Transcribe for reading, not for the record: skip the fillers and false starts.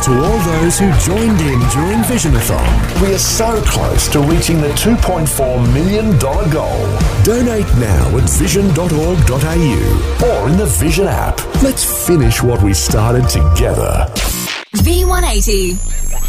to all those who joined in during Visionathon. We are so close to reaching the $2.4 million goal. Donate now at vision.org.au Or in the Vision app. Let's finish what we started together. V180.